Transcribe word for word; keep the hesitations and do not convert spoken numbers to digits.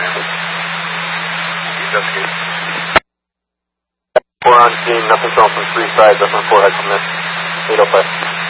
Investigate. Four on scene, nothing fell from three sides, that's on four, head from this. eight oh five.